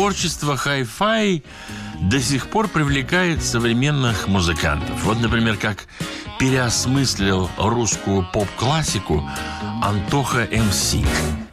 творчество хай-фай до сих пор привлекает современных музыкантов. Вот, например, как переосмыслил русскую поп-классику Антоха МС.